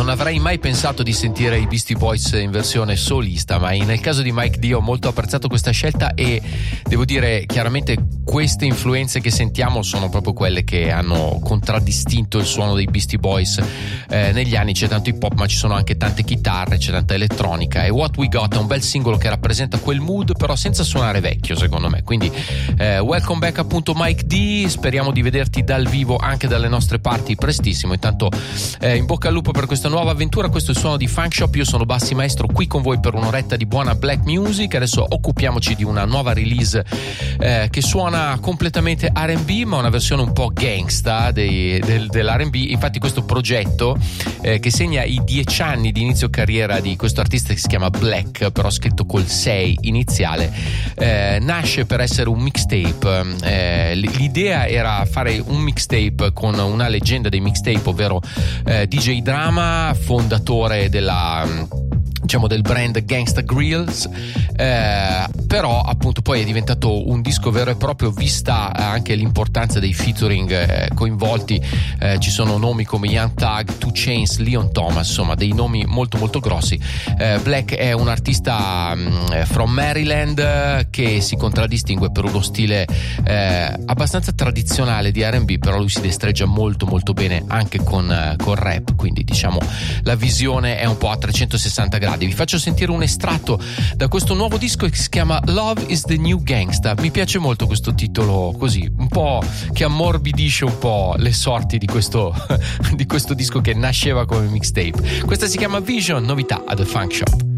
non avrei mai pensato di sentire i Beastie Boys in versione solista, ma nel caso di Mike D ho molto apprezzato questa scelta, e devo dire chiaramente queste influenze che sentiamo sono proprio quelle che hanno contraddistinto il suono dei Beastie Boys negli anni. C'è tanto hip hop, ma ci sono anche tante chitarre, c'è tanta elettronica, e What We Got è un bel singolo che rappresenta quel mood, però senza suonare vecchio secondo me. Quindi welcome back appunto Mike D, speriamo di vederti dal vivo anche dalle nostre parti prestissimo. Intanto in bocca al lupo per questa nuova avventura. Questo è il suono di Funk Shop, io sono Bassi Maestro qui con voi per un'oretta di buona black music. Adesso occupiamoci di una nuova release che suona completamente R&B, ma una versione un po' gangsta dell'R&B. Infatti questo progetto che segna i 10 anni di inizio carriera di questo artista, che si chiama Black, però scritto col 6 iniziale, nasce per essere un mixtape. L'idea era fare un mixtape con una leggenda dei mixtape, ovvero DJ Drama, fondatore del brand Gangsta Grills, però appunto poi è diventato un disco vero e proprio, vista anche l'importanza dei featuring coinvolti. Ci sono nomi come Young Thug, 2 Chainz, Leon Thomas, insomma dei nomi molto molto grossi. Black è un artista from Maryland che si contraddistingue per uno stile abbastanza tradizionale di R&B, però lui si destreggia molto molto bene anche con rap, quindi diciamo la visione è un po' a 360 gradi. Vi faccio sentire un estratto da questo nuovo disco che si chiama Love is the New Gangsta. Mi piace molto questo titolo, così un po' che ammorbidisce un po' le sorti di questo disco che nasceva come mixtape. Questa si chiama Vision, novità a The Funk Shop.